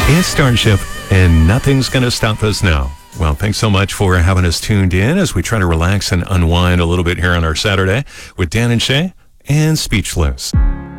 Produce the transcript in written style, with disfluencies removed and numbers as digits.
It's Starship, and nothing's going to stop us now. Well, thanks so much for having us tuned in as we try to relax and unwind a little bit here on our Saturday with Dan and Shay and Speechless.